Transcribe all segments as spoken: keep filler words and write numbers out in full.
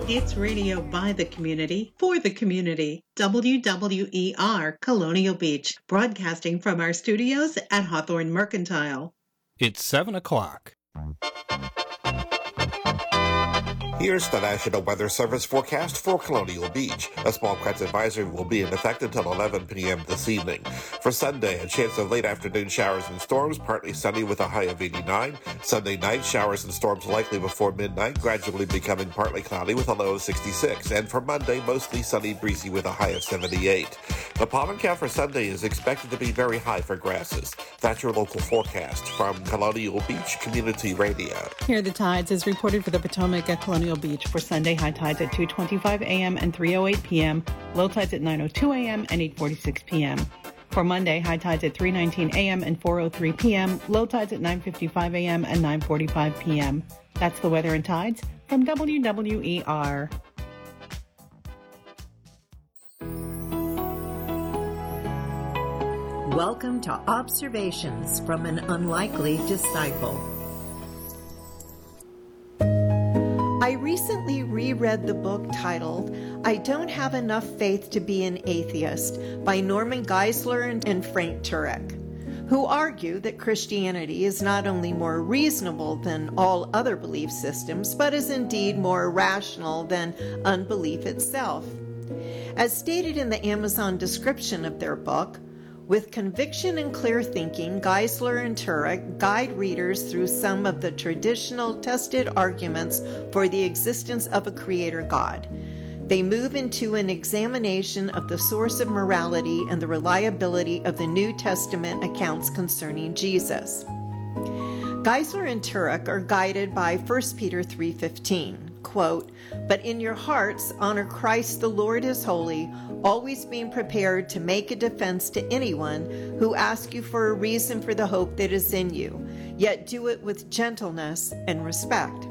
It's radio by the community, for the community. W W E R Colonial Beach, broadcasting from our studios at Hawthorne Mercantile. It's seven o'clock. Here's the National Weather Service forecast for Colonial Beach. A small crowds advisory will be in effect until eleven p.m. this evening. For Sunday, a chance of late afternoon showers and storms, partly sunny with a high of eighty-nine. Sunday night, showers and storms likely before midnight, gradually becoming partly cloudy with a low of sixty-six. And for Monday, mostly sunny, breezy with a high of seventy-eight. The pollen count for Sunday is expected to be very high for grasses. That's your local forecast from Colonial Beach Community Radio. Here are the tides as reported for the Potomac at Colonial Beach for Sunday. High tides at two twenty-five a.m. and three oh eight p.m. Low tides at nine oh two a.m. and eight forty-six p.m. For Monday, high tides at three nineteen a.m. and four oh three p.m. Low tides at nine fifty-five a.m. and nine forty-five p.m. That's the weather and tides from W W E R. Welcome to Observations from an Unlikely Disciple. I recently reread the book titled I Don't Have Enough Faith to Be an Atheist by Norman Geisler and Frank Turek, who argue that Christianity is not only more reasonable than all other belief systems, but is indeed more rational than unbelief itself. As stated in the Amazon description of their book, with conviction and clear thinking, Geisler and Turek guide readers through some of the traditional tested arguments for the existence of a creator God. They move into an examination of the source of morality and the reliability of the New Testament accounts concerning Jesus. Geisler and Turek are guided by First Peter three fifteen. Quote, "But in your hearts honor Christ the Lord as holy, always being prepared to make a defense to anyone who asks you for a reason for the hope that is in you, yet do it with gentleness and respect."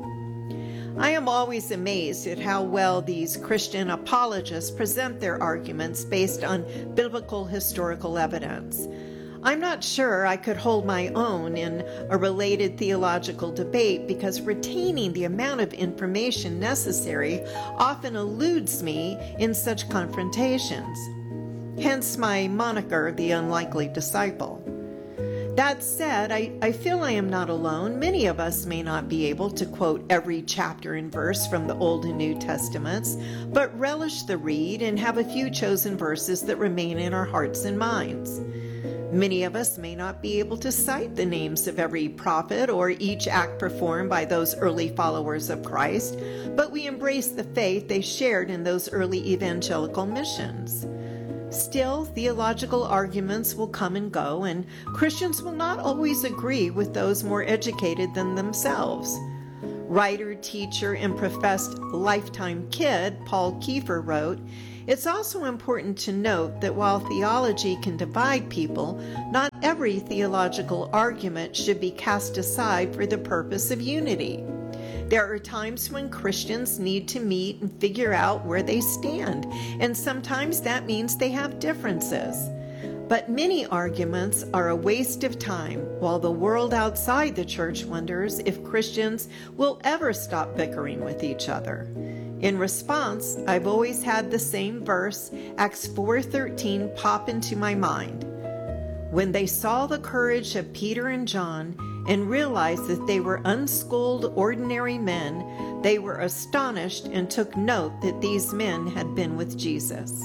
I am always amazed at how well these Christian apologists present their arguments based on biblical historical evidence. I'm not sure I could hold my own in a related theological debate because retaining the amount of information necessary often eludes me in such confrontations. Hence my moniker, the Unlikely Disciple. That said, I, I feel I am not alone. Many of us may not be able to quote every chapter and verse from the Old and New Testaments, but relish the read and have a few chosen verses that remain in our hearts and minds. Many of us may not be able to cite the names of every prophet or each act performed by those early followers of Christ, but we embrace the faith they shared in those early evangelical missions. Still, theological arguments will come and go, and Christians will not always agree with those more educated than themselves. Writer, teacher, and professed lifetime kid Paul Kiefer wrote, "It's also important to note that while theology can divide people, not every theological argument should be cast aside for the purpose of unity. There are times when Christians need to meet and figure out where they stand, and sometimes that means they have differences. But many arguments are a waste of time, while the world outside the church wonders if Christians will ever stop bickering with each other." In response, I've always had the same verse, Acts four thirteen, pop into my mind. When they saw the courage of Peter and John and realized that they were unschooled, ordinary men, they were astonished and took note that these men had been with Jesus.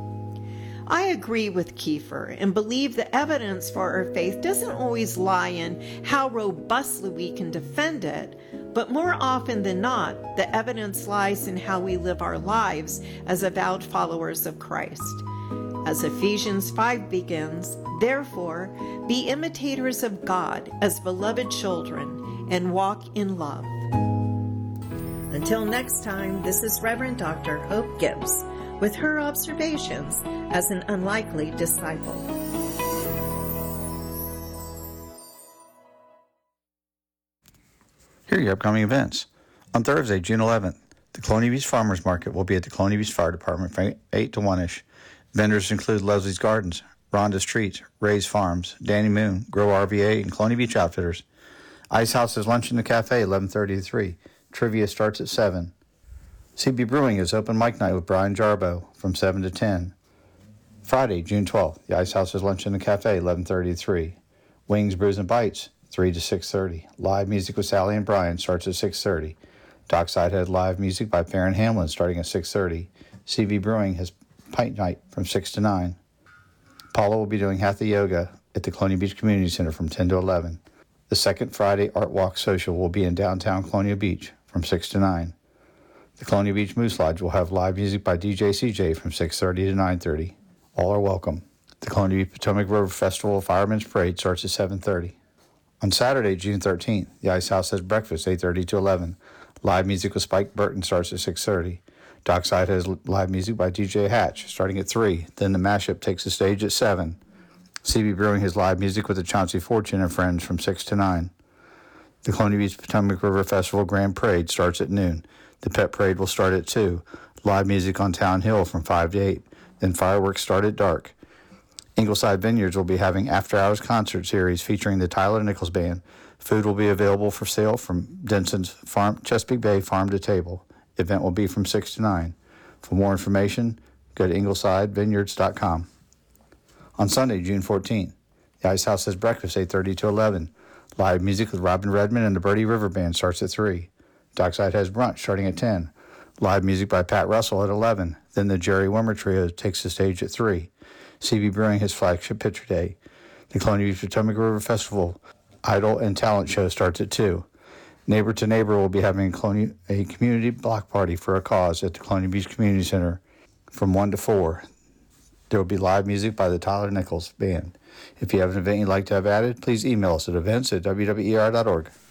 I agree with Kiefer and believe the evidence for our faith doesn't always lie in how robustly we can defend it, but more often than not, the evidence lies in how we live our lives as avowed followers of Christ. As Ephesians five begins, "Therefore, be imitators of God as beloved children and walk in love." Until next time, this is Reverend Doctor Hope Gibbs with her observations as an unlikely disciple. Here are your upcoming events. On Thursday, June eleventh, the Colonial Beach Farmers Market will be at the Colonial Beach Fire Department from eight to one-ish. Vendors include Leslie's Gardens, Rhonda's Treats, Ray's Farms, Danny Moon, Grow R V A, and Colonial Beach Outfitters. Ice House is lunch in the cafe, eleven thirty to three. Trivia starts at seven. C B Brewing is open mic night with Brian Jarbo from seven to ten. Friday, June twelfth, the Ice House is lunch in the cafe, eleven thirty to three. Wings, Brews, and Bites, three to six thirty. Live music with Sally and Brian starts at six thirty. Dockside has live music by Farron Hamlin starting at six thirty. C B Brewing has pint night from six to nine. Paula will be doing Hatha Yoga at the Colonial Beach Community Center from ten to eleven. The second Friday Art Walk Social will be in downtown Colonial Beach from six to nine. The Colonial Beach Moose Lodge will have live music by D J C J from six thirty to nine thirty. All are welcome. The Colonial Beach Potomac River Festival Firemen's Parade starts at seven thirty. On Saturday, June thirteenth, the Ice House has breakfast eight thirty to eleven. Live music with Spike Burton starts at six thirty. Dockside has live music by D J Hatch starting at three. Then the mashup takes the stage at seven. C B Brewing has live music with the Chauncey Fortune and Friends from six to nine. The Colonial Beach Potomac River Festival Grand Parade starts at noon. The Pet Parade will start at two. Live music on Town Hill from five to eight. Then fireworks start at dark. Ingleside Vineyards will be having after-hours concert series featuring the Tyler Nichols Band. Food will be available for sale from Denson's Farm, Chesapeake Bay Farm to Table. Event will be from six to nine. For more information, go to ingleside vineyards dot com. On Sunday, June fourteenth, the Ice House has breakfast eight thirty to eleven. Live music with Robin Redmond and the Birdie River Band starts at three. Dockside has brunch starting at ten. Live music by Pat Russell at eleven. Then the Jerry Wimmer Trio takes the stage at three. C B Brewing has flagship Picture Day. The Colonial Beach Potomac River Festival Idol and Talent Show starts at two. Neighbor to Neighbor will be having a, colonial, a community block party for a cause at the Colonial Beach Community Center from one to four. There will be live music by the Tyler Nichols Band. If you have an event you'd like to have added, please email us at events at w w e r dot org.